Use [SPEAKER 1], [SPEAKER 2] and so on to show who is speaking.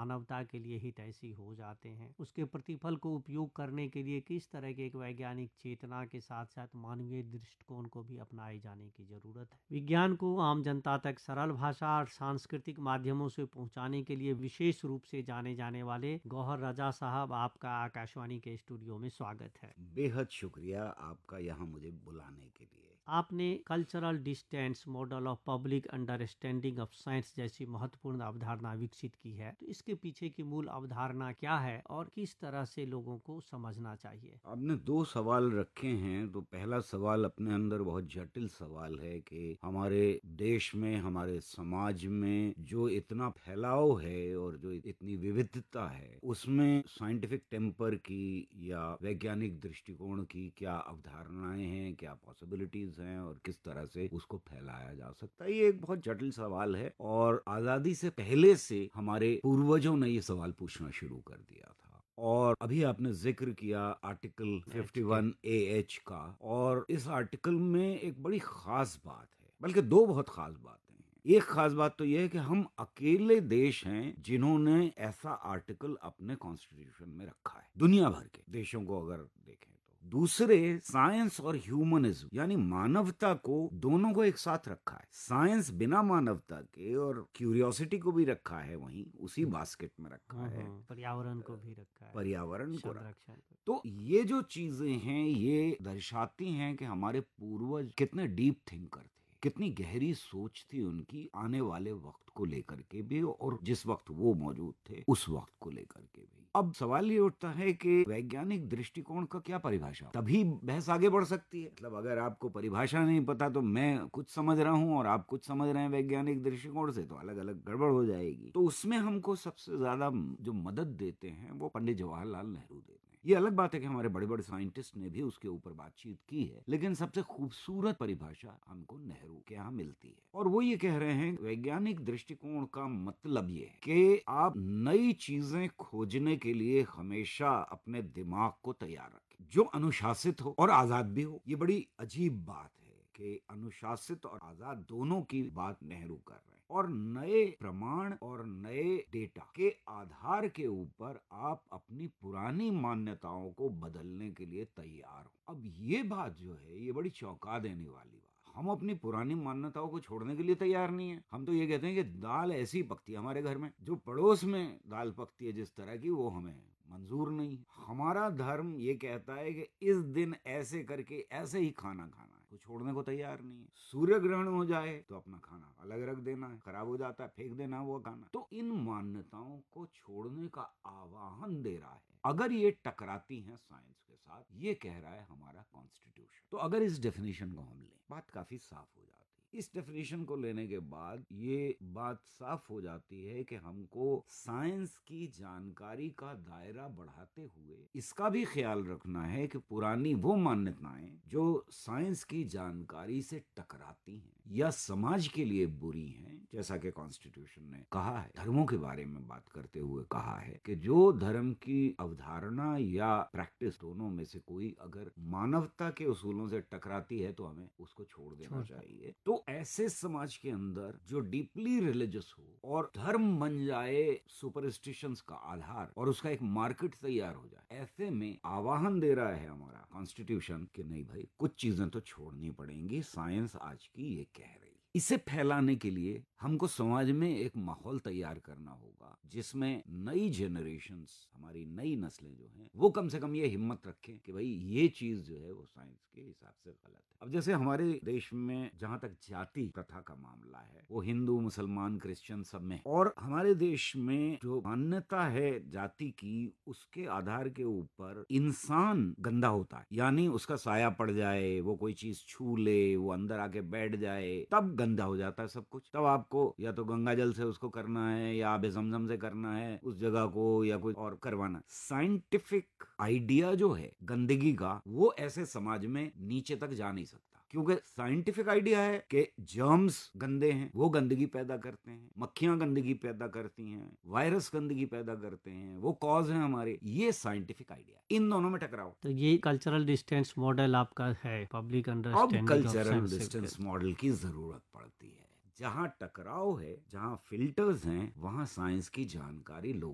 [SPEAKER 1] मानवता के लिए हितैषी हो जाते हैं। उसके प्रतिफल को उपयोग करने के लिए किस तरह के एक वैज्ञानिक चेतना के साथ साथ मानवीय दृष्टिकोण को भी अपनाए जाने की जरूरत है। विज्ञान को आम जनता तक सरल भाषा और सांस्कृतिक माध्यमों से पहुंचाने के लिए विशेष रूप से जाने जाने वाले गौहर रजा साहब, आपका आकाशवाणी के स्टूडियो में स्वागत है।
[SPEAKER 2] बेहद शुक्रिया आपका यहाँ मुझे बुलाने के लिए।
[SPEAKER 1] आपने cultural distance model of public understanding of science जैसी महत्वपूर्ण अवधारणा विकसित की है, तो इसके पीछे की मूल अवधारणा क्या है और किस तरह से लोगों को समझना चाहिए?
[SPEAKER 2] आपने दो सवाल रखे हैं। तो पहला सवाल अपने अंदर बहुत जटिल सवाल है कि हमारे देश में, हमारे समाज में जो इतना फैलाव है और जो इतनी विविधता है, उसमें साइंटिफिक टेम्पर की या वैज्ञानिक दृष्टिकोण की क्या अवधारणाएं हैं, क्या पॉसिबिलिटीज हैं और किस तरह से उसको फैलाया जा सकता है। ये एक बहुत जटिल सवाल है और आजादी से पहले से हमारे पूर्वजों ने ये सवाल पूछना शुरू कर दिया था। और अभी आपने जिक्र किया आर्टिकल 51 AH का, और इस आर्टिकल में एक बड़ी खास बात है, बल्कि दो बहुत खास बातें हैं। एक खास बात तो यह है कि हम अकेले देश हैं जिन्होंने ऐसा आर्टिकल अपने कॉन्स्टिट्यूशन में रखा है, दुनिया भर के देशों को अगर देखें तो। दूसरे, साइंस और ह्यूमनिज्म यानी मानवता को, दोनों को एक साथ रखा है। साइंस बिना मानवता के और क्यूरियोसिटी को भी रखा है, वहीं उसी बास्केट में रखा है,
[SPEAKER 1] पर्यावरण को भी रखा है,
[SPEAKER 2] पर्यावरण को रखा।
[SPEAKER 1] संरक्षण को।
[SPEAKER 2] तो ये जो चीजें हैं ये दर्शाती हैं कि हमारे पूर्वज कितने डीप थिंकर थे, कितनी गहरी सोच थी उनकी आने वाले वक्त को लेकर के भी और जिस वक्त वो मौजूद थे उस वक्त को लेकर के भी। अब सवाल ये उठता है कि वैज्ञानिक दृष्टिकोण का क्या परिभाषा, तभी बहस आगे बढ़ सकती है। मतलब अगर आपको परिभाषा नहीं पता तो मैं कुछ समझ रहा हूं और आप कुछ समझ रहे हैं वैज्ञानिक दृष्टिकोण से, तो अलग अलग गड़बड़ हो जाएगी। तो उसमें हमको सबसे ज्यादा जो मदद देते हैं वो पंडित जवाहरलाल नेहरू देते हैं। ये अलग बात है कि हमारे बड़े बड़े साइंटिस्ट ने भी उसके ऊपर बातचीत की है, लेकिन सबसे खूबसूरत परिभाषा हमको नेहरू के यहाँ मिलती है। और वो ये कह रहे हैं वैज्ञानिक दृष्टिकोण का मतलब ये है कि आप नई चीजें खोजने के लिए हमेशा अपने दिमाग को तैयार रखें, जो अनुशासित हो और आजाद भी हो। ये बड़ी अजीब बात है कि अनुशासित और आजाद दोनों की बात नेहरू कर रहे हैं, और नए प्रमाण और नए डेटा के आधार के ऊपर आप अपनी पुरानी मान्यताओं को बदलने के लिए तैयार हो। अब ये बात जो है ये बड़ी चौंका देने वाली बात। हम अपनी पुरानी मान्यताओं को छोड़ने के लिए तैयार नहीं है। हम तो ये कहते हैं कि दाल ऐसी पकती है हमारे घर में, जो पड़ोस में दाल पकती है जिस तरह की, वो हमें मंजूर नहीं। हमारा धर्म ये कहता है कि इस दिन ऐसे करके ऐसे ही खाना खाना है, तो छोड़ने को तैयार नहीं है। सूर्य ग्रहण हो जाए तो अपना खाना अलग रख देना है, खराब हो जाता है फेंक देना वो खाना। तो इन मान्यताओं को छोड़ने का आह्वान दे रहा है। अगर ये टकराती हैं साइंस के साथ, ये कह रहा है हमारा कॉन्स्टिट्यूशन। तो अगर इस डेफिनेशन को हम लें, बात काफी साफ हो जाती है। इस डेफिनेशन को लेने के बाद ये बात साफ हो जाती है कि हमको साइंस की जानकारी का दायरा बढ़ाते हुए इसका भी ख्याल रखना है कि पुरानी वो मान्यताएं जो साइंस की जानकारी से टकराती हैं या समाज के लिए बुरी हैं, जैसा कि कॉन्स्टिट्यूशन ने कहा है, धर्मों के बारे में बात करते हुए कहा है कि जो धर्म की अवधारणा या प्रैक्टिस दोनों में से कोई अगर मानवता के उसूलों से टकराती है तो हमें उसको छोड़ देना चाहिए। तो ऐसे समाज के अंदर जो डीपली रिलीजियस हो और धर्म बन जाए सुपरस्टिशंस का आधार और उसका एक मार्केट तैयार हो जाए, ऐसे में आवाहन दे रहा है हमारा कॉन्स्टिट्यूशन कि नहीं भाई, कुछ चीजें तो छोड़नी पड़ेंगी, साइंस आज की ये कह रही। इसे फैलाने के लिए हमको समाज में एक माहौल तैयार करना होगा जिसमें नई जनरेशन्स, हमारी नई नस्लें जो हैं, वो कम से कम ये हिम्मत रखें कि भाई ये चीज जो है वो साइंस के हिसाब से गलत है। अब जैसे हमारे देश में जहां तक जाति प्रथा का मामला है, वो हिंदू मुसलमान क्रिश्चियन सब में, और हमारे देश में जो मान्यता है जाति की, उसके आधार के ऊपर इंसान गंदा होता है, यानी उसका साया पड़ जाए, वो कोई चीज छू ले, वो अंदर आके बैठ जाए, तब गंदा हो जाता है सब कुछ। तब आपको या तो गंगा जल से उसको करना है या आबे ज़मज़म से करना है उस जगह को, या कुछ और करवाना। साइंटिफिक आइडिया जो है गंदगी का, वो ऐसे समाज में नीचे तक जा नहीं सकता, क्योंकि साइंटिफिक आइडिया है कि जर्म्स गंदे हैं, वो गंदगी पैदा करते हैं, मक्खियां गंदगी पैदा करती हैं, वायरस गंदगी पैदा करते हैं, वो कॉज है हमारे। ये साइंटिफिक आइडिया, इन दोनों में टकराव।
[SPEAKER 1] तो ये कल्चरल डिस्टेंस मॉडल आपका है, पब्लिक
[SPEAKER 2] अब
[SPEAKER 1] understanding of
[SPEAKER 2] cultural
[SPEAKER 1] science.
[SPEAKER 2] Distance model की जरूरत पड़ती है। जहां टकराव है, जहां फिल्टर्स हैं, वहां साइंस की जानकारी लोगों